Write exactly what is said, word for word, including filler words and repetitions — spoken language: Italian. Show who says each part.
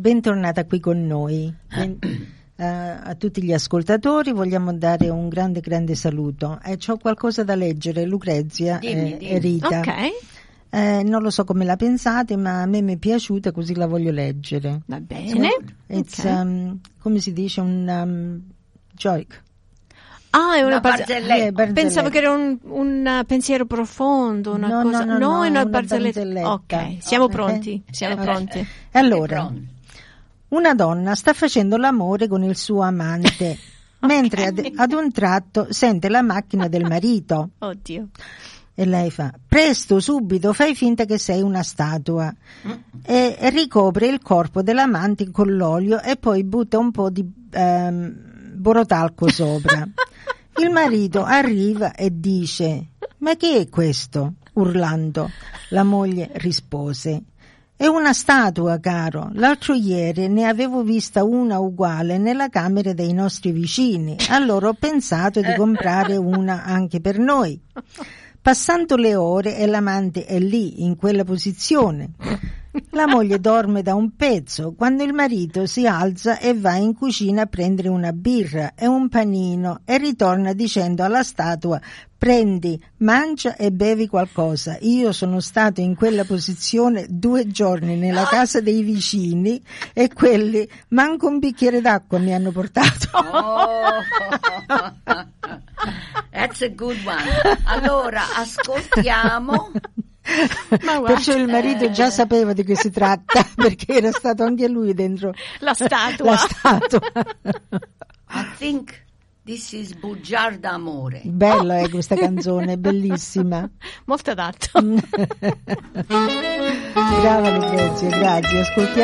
Speaker 1: bentornata qui con noi. Ben, uh, a tutti gli ascoltatori vogliamo dare un grande grande saluto. E eh, c'ho qualcosa da leggere, Lucrezia
Speaker 2: dimmi,
Speaker 1: e,
Speaker 2: dimmi.
Speaker 1: e Rita.
Speaker 3: Ok.
Speaker 1: Eh, non lo so come la pensate, ma a me mi è piaciuta, così la voglio leggere.
Speaker 3: Va bene.
Speaker 1: It's,
Speaker 3: Okay.
Speaker 1: um, come si dice, un um, joke.
Speaker 3: Ah, è una,
Speaker 2: Una
Speaker 3: barze-
Speaker 2: barzelletta.
Speaker 1: Eh, barzelletta.
Speaker 3: Pensavo che era un, un uh, pensiero profondo, una
Speaker 1: No,
Speaker 3: cosa.
Speaker 1: no, no, no,
Speaker 3: è
Speaker 1: è
Speaker 3: una
Speaker 1: una
Speaker 3: barzelletta.
Speaker 1: barzelletta.
Speaker 3: Ok, siamo
Speaker 1: Ok.
Speaker 3: pronti. Siamo
Speaker 2: Eh,
Speaker 3: pronti.
Speaker 1: E allora,
Speaker 2: Pronto.
Speaker 1: una donna sta facendo l'amore con il suo amante, mentre ad, ad un tratto sente la macchina del marito.
Speaker 3: Oddio.
Speaker 1: E lei fa: presto, subito, fai finta che sei una statua. E ricopre il corpo dell'amante con l'olio e poi butta un po' di ehm, borotalco sopra. Il marito arriva e dice: ma che è questo? Urlando. La moglie rispose: è una statua, caro. L'altro ieri ne avevo vista una uguale nella camera dei nostri vicini. Allora ho pensato di comprare una anche per noi. Passando le ore e l'amante è lì, in quella posizione. La moglie dorme da un pezzo, quando il marito si alza e va in cucina a prendere una birra e un panino e ritorna dicendo alla statua: prendi, mangia e bevi qualcosa. Io sono stato in quella posizione due giorni nella casa dei vicini e quelli manco un bicchiere d'acqua mi hanno portato.
Speaker 2: Oh. That's a good one. Allora, ascoltiamo.
Speaker 3: Ma guarda,
Speaker 1: Perciò il marito già sapeva di che si tratta, perché era stato anche lui dentro
Speaker 3: la statua.
Speaker 1: la statua.
Speaker 2: I think this is Bugiarda Amore.
Speaker 1: Bella è questa canzone, bellissima.
Speaker 3: Molto adatto.
Speaker 1: Brava Lucrezia, grazie. Ascoltiamo